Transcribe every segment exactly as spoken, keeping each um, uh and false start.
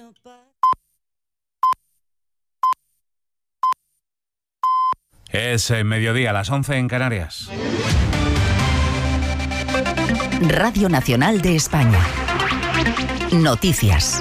Es eh, mediodía, a las once en Canarias. Radio Nacional de España. Noticias.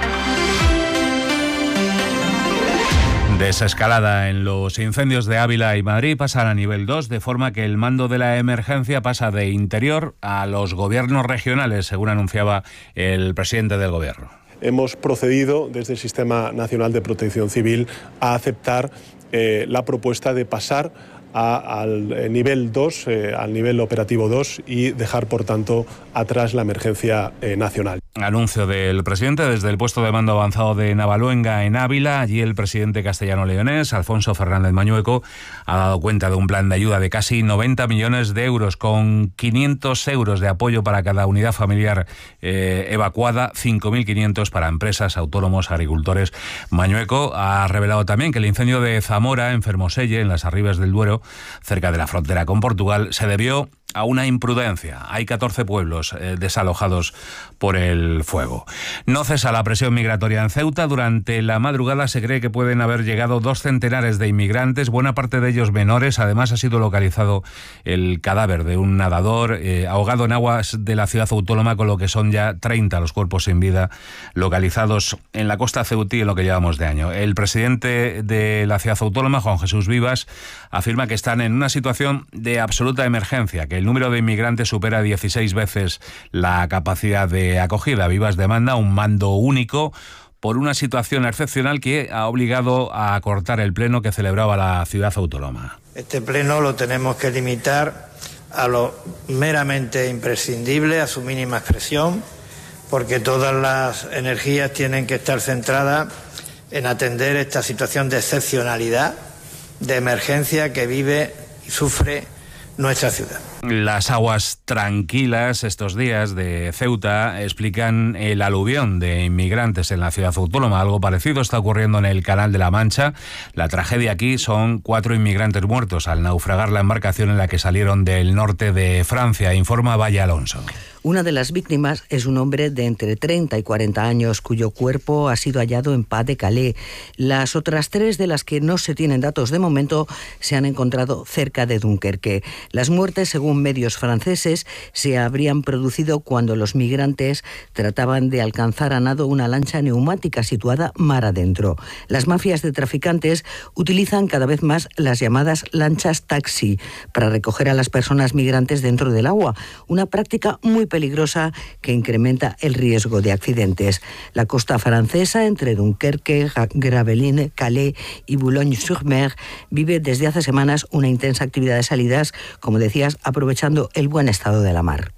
Desescalada en los incendios de Ávila y Madrid, pasan a nivel dos, de forma que el mando de la emergencia pasa de interior a los gobiernos regionales, según anunciaba el presidente del gobierno. Hemos procedido desde el Sistema Nacional de Protección Civil a aceptar eh, la propuesta de pasar a, al nivel dos, eh, al nivel operativo dos, y dejar, por tanto, atrás la emergencia eh, nacional. Anuncio del presidente desde el puesto de mando avanzado de Navaluenga, en Ávila. Allí el presidente castellano-leonés, Alfonso Fernández Mañueco, ha dado cuenta de un plan de ayuda de casi noventa millones de euros, con quinientos euros de apoyo para cada unidad familiar eh, evacuada, cinco mil quinientos para empresas, autónomos, agricultores. Mañueco ha revelado también que el incendio de Zamora, en Fermoselle, en las Arribes del Duero, cerca de la frontera con Portugal, se debió a una imprudencia. Hay catorce pueblos eh, desalojados por el fuego. No cesa la presión migratoria en Ceuta. Durante la madrugada se cree que pueden haber llegado dos centenares de inmigrantes, buena parte de ellos menores. Además, ha sido localizado el cadáver de un nadador eh, ahogado en aguas de la ciudad autónoma, con lo que son ya treinta los cuerpos sin vida localizados en la costa ceutí en lo que llevamos de año. El presidente de la ciudad autónoma, Juan Jesús Vivas, afirma que están en una situación de absoluta emergencia, que el número de inmigrantes supera dieciséis veces la capacidad de acogida. Vivas demanda un mando único por una situación excepcional que ha obligado a acortar el pleno que celebraba la ciudad autónoma. Este pleno lo tenemos que limitar a lo meramente imprescindible, a su mínima expresión, porque todas las energías tienen que estar centradas en atender esta situación de excepcionalidad, de emergencia que vive y sufre nuestra ciudad. Las aguas tranquilas estos días de Ceuta explican el aluvión de inmigrantes en la ciudad autónoma. Algo parecido está ocurriendo en el Canal de la Mancha. La tragedia aquí son cuatro inmigrantes muertos al naufragar la embarcación en la que salieron del norte de Francia, informa Valle Alonso. Una de las víctimas es un hombre de entre treinta y cuarenta años, cuyo cuerpo ha sido hallado en Pas de Calais. Las otras tres, de las que no se tienen datos de momento, se han encontrado cerca de Dunkerque. Las muertes, según medios franceses, se habrían producido cuando los migrantes trataban de alcanzar a nado una lancha neumática situada mar adentro. Las mafias de traficantes utilizan cada vez más las llamadas lanchas taxi para recoger a las personas migrantes dentro del agua, una práctica muy peligrosa que incrementa el riesgo de accidentes. La costa francesa, entre Dunkerque, Gravelines, Calais y Boulogne-sur-Mer, vive desde hace semanas una intensa actividad de salidas, como decías, aprovechando el buen estado de la mar.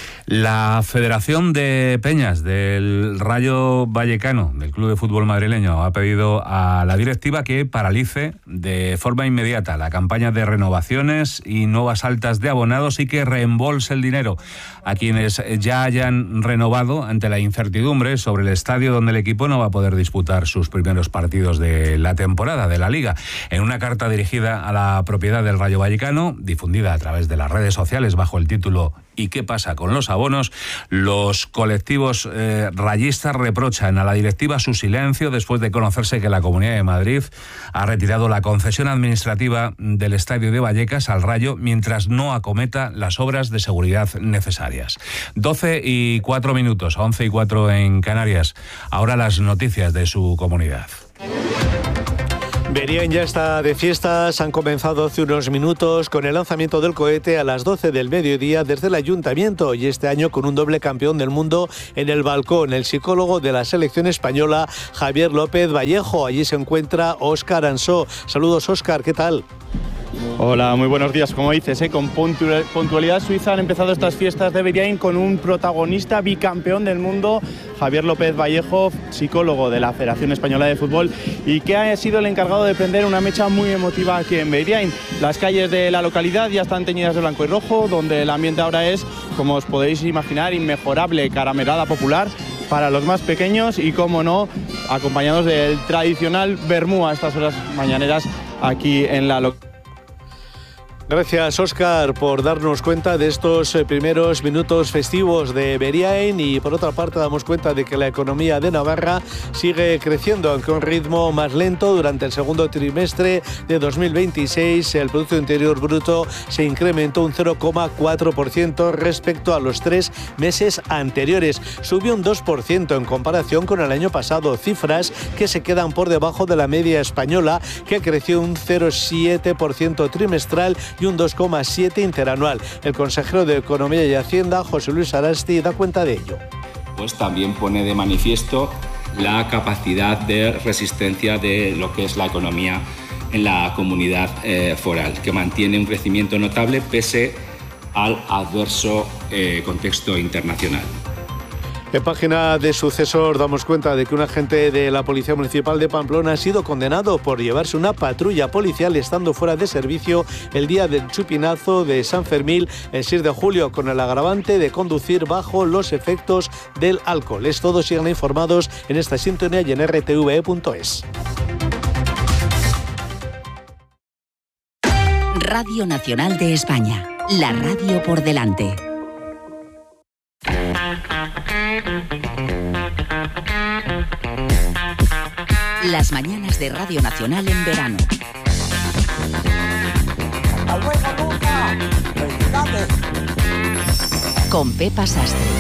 La Federación de Peñas del Rayo Vallecano, del Club de Fútbol madrileño, ha pedido a la directiva que paralice de forma inmediata la campaña de renovaciones y nuevas altas de abonados y que reembolse el dinero a quienes ya hayan renovado, ante la incertidumbre sobre el estadio donde el equipo no va a poder disputar sus primeros partidos de la temporada de la Liga. En una carta dirigida a la propiedad del Rayo Vallecano, difundida a través de las redes sociales bajo el título ¿Y qué pasa con los abonos?, los colectivos eh, rayistas reprochan a la directiva su silencio después de conocerse que la Comunidad de Madrid ha retirado la concesión administrativa del estadio de Vallecas al Rayo mientras no acometa las obras de seguridad necesarias. doce y cuatro minutos, once y cuatro en Canarias. Ahora las noticias de su comunidad. Beriain ya está de fiestas, han comenzado hace unos minutos con el lanzamiento del cohete a las doce del mediodía desde el ayuntamiento, y este año con un doble campeón del mundo en el balcón, el psicólogo de la selección española, Javier López Vallejo. Allí se encuentra Óscar Ansó. Saludos, Óscar, ¿qué tal? Hola, muy buenos días. Como dices, ¿eh? con puntualidad suiza han empezado estas fiestas de Beriain con un protagonista bicampeón del mundo, Javier López Vallejo, psicólogo de la Federación Española de Fútbol, y que ha sido el encargado de prender una mecha muy emotiva aquí en Beriain. Las calles de la localidad ya están teñidas de blanco y rojo, donde el ambiente ahora es, como os podéis imaginar, inmejorable caramelada popular para los más pequeños y, como no, acompañados del tradicional vermú a estas horas mañaneras aquí en la localidad. Gracias, Óscar, por darnos cuenta de estos primeros minutos festivos de Beriain y, por otra parte, damos cuenta de que la economía de Navarra sigue creciendo, aunque a un ritmo más lento. Durante el segundo trimestre de dos mil veintiséis, el Producto Interior Bruto se incrementó un cero coma cuatro por ciento respecto a los tres meses anteriores. Subió un dos por ciento en comparación con el año pasado, cifras que se quedan por debajo de la media española, que creció un cero coma siete por ciento trimestral y un dos coma siete por ciento interanual. El consejero de Economía y Hacienda, José Luis Arasti, da cuenta de ello. Pues también pone de manifiesto la capacidad de resistencia de lo que es la economía en la comunidad eh, foral, que mantiene un crecimiento notable pese al adverso eh, contexto internacional. En página de Sucesos damos cuenta de que un agente de la Policía Municipal de Pamplona ha sido condenado por llevarse una patrulla policial estando fuera de servicio el día del chupinazo de San Fermín el seis de julio, con el agravante de conducir bajo los efectos del alcohol. Es todo, sigan informados en esta sintonía y en r t v e punto es. Radio Nacional de España, la radio por delante. Las mañanas de Radio Nacional en verano. Con Pepa Sastre.